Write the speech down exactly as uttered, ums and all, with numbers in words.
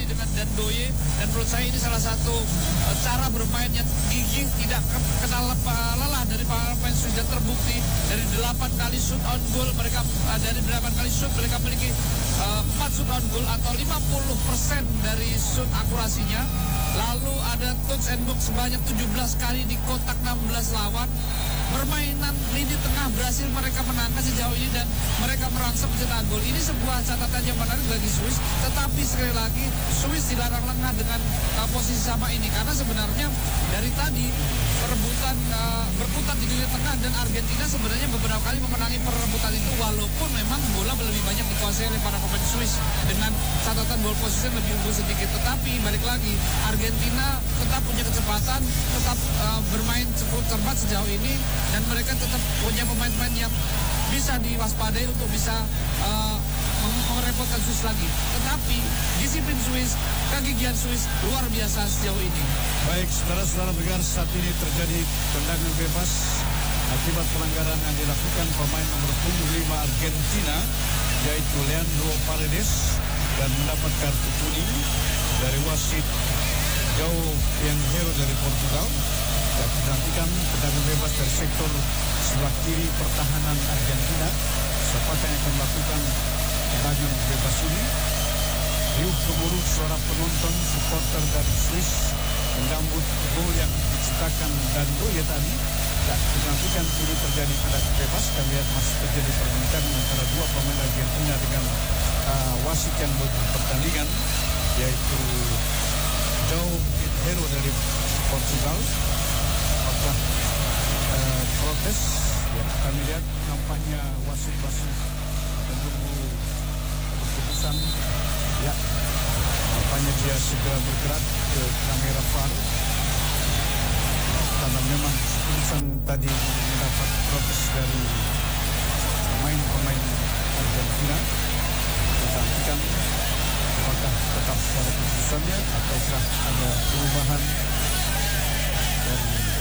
kembali dengan Dandoye, dan menurut saya ini salah satu uh, cara bermain yang gigih, tidak kenal uh, lelah dari para pemain Swiss, dan terbukti dari delapan kali shoot on goal mereka, uh, dari delapan kali shoot mereka memiliki uh, empat shoot on goal atau lima puluh persen dari shoot akurasinya. Lalu ada touch and box sebanyak tujuh belas kali di kotak enam belas lawan. Permainan lini tengah berhasil mereka menangkan sejauh ini, dan mereka merangsek mencetak gol. Ini sebuah catatan yang menarik bagi Swiss, tetapi sekali lagi Swiss dilarang lengah dengan uh, posisi sama ini, karena sebenarnya dari tadi perebutan uh, berputar di lini tengah, dan Argentina sebenarnya beberapa kali memenangi perebutan itu, walaupun memang bola lebih banyak dikuasai oleh para pemain Swiss dengan catatan ball position lebih unggul sedikit. Tetapi balik lagi, Argentina tetap punya kecepatan, tetap uh, bermain cukup cermat sejauh ini, dan mereka tetap punya pemain-pemain yang bisa diwaspadai untuk bisa uh, merepotkan Swiss lagi. Tetapi disiplin Swiss, kegigihan Swiss luar biasa sejauh ini. Baik, saudara-saudara pendengar, saat ini terjadi tendangan bebas akibat pelanggaran yang dilakukan pemain nomor punggung lima Argentina, yaitu Leandro Paredes, dan mendapat kartu kuning dari wasit João Pinheiro dari Portugal. Dan menantikan tendangan bebas dari sektor sebelah kiri pertahanan Argentina. Siapakah yang akan melakukan tendangan bebas ini? Riuh gemuruh suara penonton supporter dari Swiss menyambut gol yang diciptakan Dandoye tadi. Dan menantikan ini terjadi tendangan bebas. Kami lihat masih terjadi perbincangan antara dua pemain Argentina dengan uh, wasit yang berpertandingan, yaitu João Pinheiro dari Portugal. Apakah uh, protes? Ya, kami lihat nampaknya wasit-wasit menunggu keputusan. Ya, nampaknya dia segera bergerak ke kamera V A R karena memang keputusan tadi mendapat protes dari pemain-pemain Argentina. Kita nantikan apakah tetap pada keputusannya ataukah ada perubahan dari